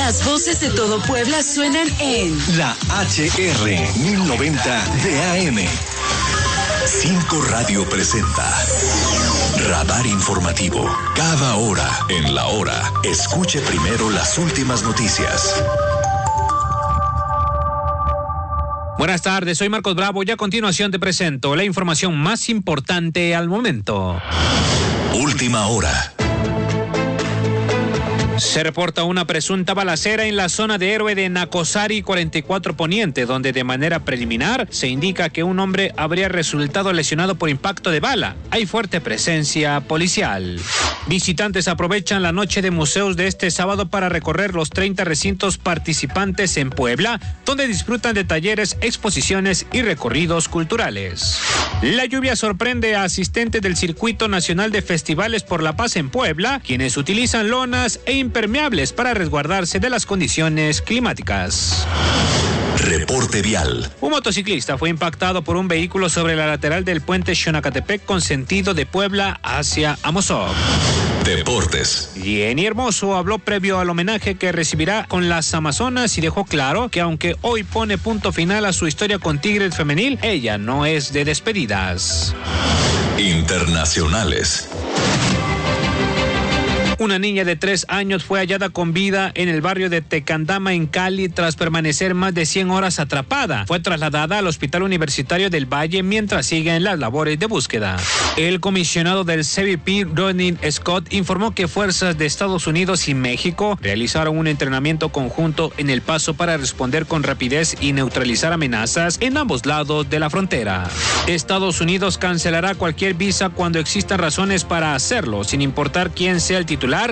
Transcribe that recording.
Las voces de todo Puebla suenan en la HR 1090 de AM. 5 Radio presenta Radar Informativo. Cada hora en la hora, escuche primero las últimas noticias. Buenas tardes, soy Marcos Bravo y a continuación te presento la información más importante al momento. Última hora. Se reporta una presunta balacera en la zona de Héroe de Nacosari 44 Poniente, donde de manera preliminar se indica que un hombre habría resultado lesionado por impacto de bala. Hay fuerte presencia policial. Visitantes aprovechan la noche de museos de este sábado para recorrer los 30 recintos participantes en Puebla, donde disfrutan de talleres, exposiciones y recorridos culturales. La lluvia sorprende a asistentes del Circuito Nacional de Festivales por la Paz en Puebla, quienes utilizan lonas e impermeables para resguardarse de las condiciones climáticas. Reporte vial. Un motociclista fue impactado por un vehículo sobre la lateral del puente Xonacatepec con sentido de Puebla hacia Amozoc. Deportes. Jenny Hermoso habló previo al homenaje que recibirá con las Amazonas y dejó claro que aunque hoy pone punto final a su historia con Tigres femenil, ella no es de despedidas. Internacionales. Una niña de 3 años fue hallada con vida en el barrio de Tecandama, en Cali, tras permanecer más de 100 horas atrapada. Fue trasladada al Hospital Universitario del Valle mientras siguen las labores de búsqueda. El comisionado del CBP, Rodney Scott, informó que fuerzas de Estados Unidos y México realizaron un entrenamiento conjunto en El Paso para responder con rapidez y neutralizar amenazas en ambos lados de la frontera. Estados Unidos cancelará cualquier visa cuando existan razones para hacerlo, sin importar quién sea el titular